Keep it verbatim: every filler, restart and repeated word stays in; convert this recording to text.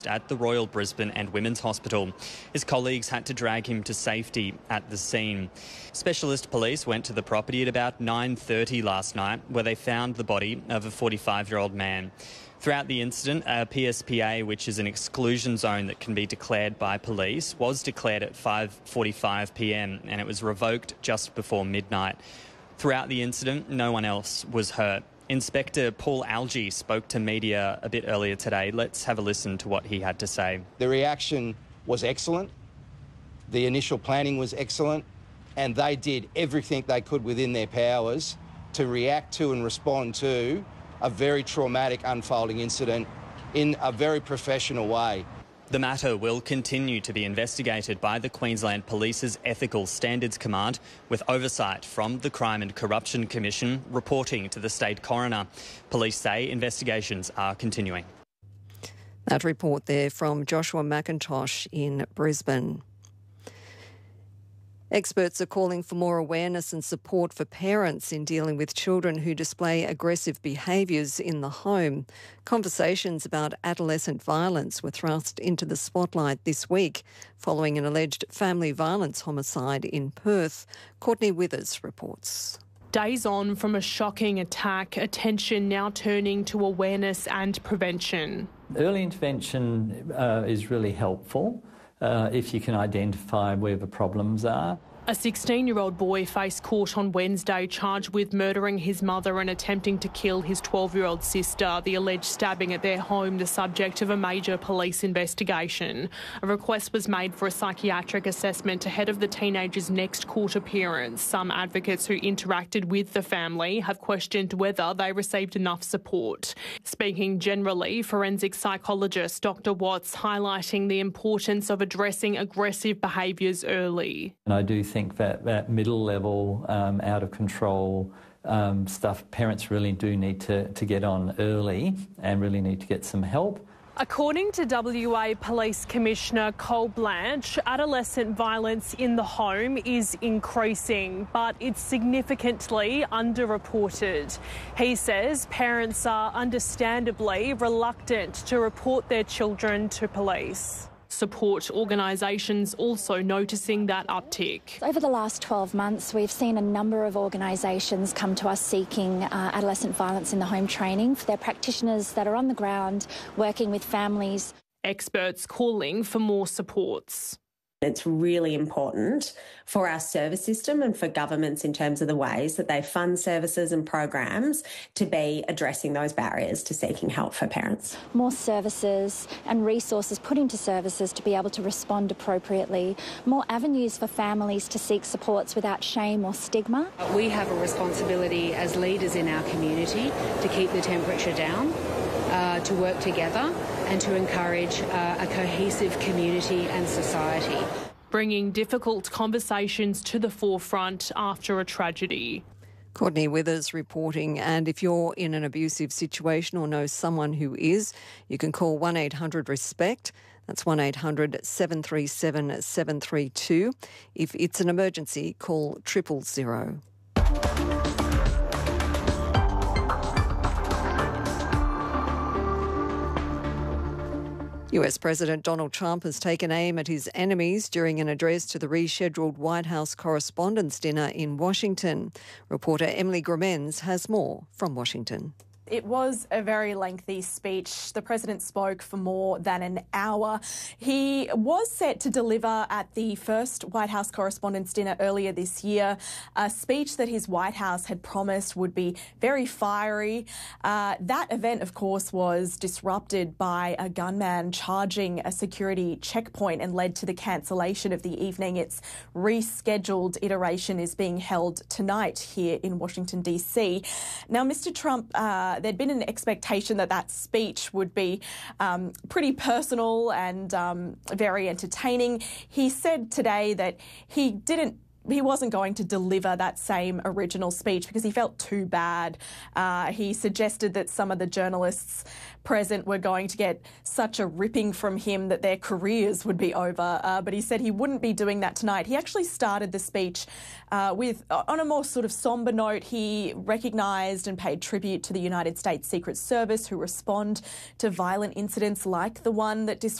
at the Royal Brisbane and Women's Hospital. His colleagues had to drag him to safety at the scene. Specialist police went to the property at about nine thirty last night, where they found the body of a forty-five-year-old man. Throughout the incident, a P S P A, which is an exclusion zone that can be declared by police, was declared at five forty-five p m and it was revoked just before midnight. Throughout the incident, no one else was hurt. Inspector Paul Algie spoke to media a bit earlier today. Let's have a listen to what he had to say. The reaction was excellent. The initial planning was excellent, and they did everything they could within their powers to react to and respond to a very traumatic unfolding incident in a very professional way. The matter will continue to be investigated by the Queensland Police's Ethical Standards Command, with oversight from the Crime and Corruption Commission reporting to the State Coroner. Police say investigations are continuing. That report there from Joshua McIntosh in Brisbane. Experts are calling for more awareness and support for parents in dealing with children who display aggressive behaviours in the home. Conversations about adolescent violence were thrust into the spotlight this week following an alleged family violence homicide in Perth. Courtney Withers reports. Days on from a shocking attack, attention now turning to awareness and prevention. Early intervention uh, is really helpful. Uh, if you can identify where the problems are. A sixteen-year-old boy faced court on Wednesday charged with murdering his mother and attempting to kill his twelve-year-old sister. The alleged stabbing at their home, the subject of a major police investigation. A request was made for a psychiatric assessment ahead of the teenager's next court appearance. Some advocates who interacted with the family have questioned whether they received enough support. Speaking generally, forensic psychologist Doctor Watts highlighting the importance of addressing aggressive behaviours early. And I do think that that middle level, um, out of control um, stuff, parents really do need to, to get on early and really need to get some help. According to W A Police Commissioner Cole Blanche, adolescent violence in the home is increasing, but it's significantly underreported. He says parents are understandably reluctant to report their children to police. Support organisations also noticing that uptick. Over the last twelve months, we've seen a number of organisations come to us seeking uh, adolescent violence in the home training for their practitioners that are on the ground working with families. Experts calling for more supports. It's really important for our service system and for governments in terms of the ways that they fund services and programs to be addressing those barriers to seeking help for parents. More services and resources put into services to be able to respond appropriately. More avenues for families to seek supports without shame or stigma. We have a responsibility as leaders in our community to keep the temperature down, uh, to work together and to encourage uh, a cohesive community and society. Bringing difficult conversations to the forefront after a tragedy. Courtney Withers reporting, and if you're in an abusive situation or know someone who is, you can call one eight hundred RESPECT. That's one eight hundred seven three seven seven three two. If it's an emergency, call triple zero. U S President Donald Trump has taken aim at his enemies during an address to the rescheduled White House Correspondents' Dinner in Washington. Reporter Emily Gromens has more from Washington. It was a very lengthy speech. The President spoke for more than an hour. He was set to deliver at the first White House Correspondents' Dinner earlier this year, a speech that his White House had promised would be very fiery. Uh, that event, of course, was disrupted by a gunman charging a security checkpoint and led to the cancellation of the evening. Its rescheduled iteration is being held tonight here in Washington, D C. Now, Mister Trump... Uh, There'd been an expectation that that speech would be um, pretty personal and um, very entertaining. He said today that he didn't he wasn't going to deliver that same original speech because he felt too bad. Uh, he suggested that some of the journalists present were going to get such a ripping from him that their careers would be over. Uh, but he said he wouldn't be doing that tonight. He actually started the speech uh, with, on a more sort of sombre note, he recognised and paid tribute to the United States Secret Service who respond to violent incidents like the one that